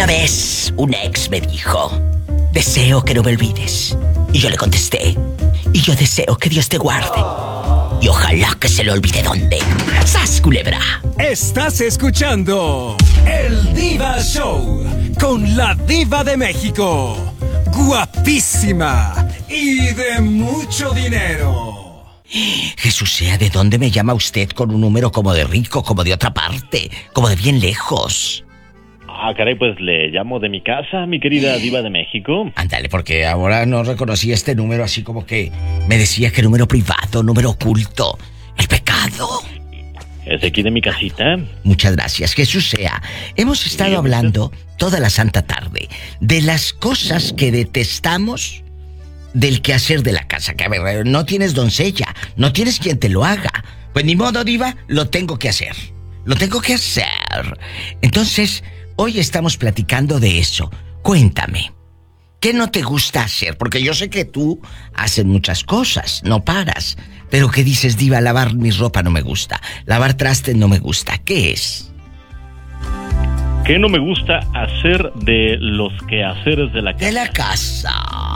vez un ex me dijo: deseo que no me olvides. Y yo le contesté: y yo deseo que Dios te guarde. Y ojalá que se le olvide dónde. ¡Sas, culebra! Estás escuchando El Diva Show con la Diva de México. Guapísima y de mucho dinero. Jesús sea, ¿de dónde me llama usted con un número como de rico, como de otra parte, como de bien lejos? Ah, caray, pues le llamo de mi casa, mi querida Diva de México. Ándale, porque ahora no reconocí este número, así como que me decía que número privado, número oculto, el pecado. ¿Es aquí de mi casita? Muchas gracias, Jesús sea. Hemos estado hablando toda la santa tarde de las cosas que detestamos del quehacer de la casa. Que a ver, no tienes doncella, no tienes quien te lo haga. Pues ni modo, Diva, lo tengo que hacer. Lo tengo que hacer. Entonces, hoy estamos platicando de eso. Cuéntame, ¿qué no te gusta hacer? Porque yo sé que tú haces muchas cosas, no paras. Pero ¿qué dices, Diva? Lavar mi ropa no me gusta. Lavar trastes no me gusta. ¿Qué es? ¿Qué no me gusta hacer de los quehaceres de la casa? De la casa.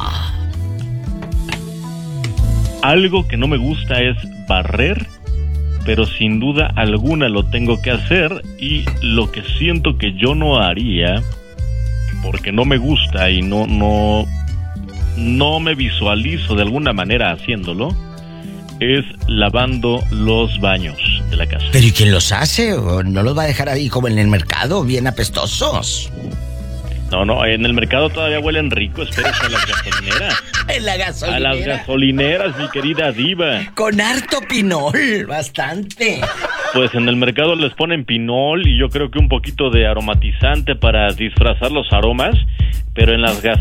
Algo que no me gusta es barrer, pero sin duda alguna lo tengo que hacer, y lo que siento que yo no haría porque no me gusta y no me visualizo de alguna manera haciéndolo es lavando los baños de la casa. ¿Pero y quién los hace? ¿O no los va a dejar ahí como en el mercado, bien apestosos? No, en el mercado todavía huelen rico, espérese a las gasolineras. En la gasolinera. A las gasolineras, mi querida Diva. Con harto pinol, bastante. Pues en el mercado les ponen pinol y yo creo que un poquito de aromatizante para disfrazar los aromas, pero en las